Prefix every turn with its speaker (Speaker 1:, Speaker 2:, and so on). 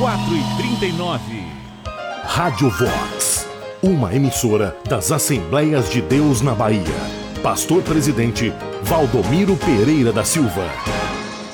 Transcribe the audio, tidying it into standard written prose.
Speaker 1: 4h39.
Speaker 2: Rádio Vox, uma emissora das Assembleias de Deus na Bahia. Pastor Presidente Valdomiro Pereira da Silva.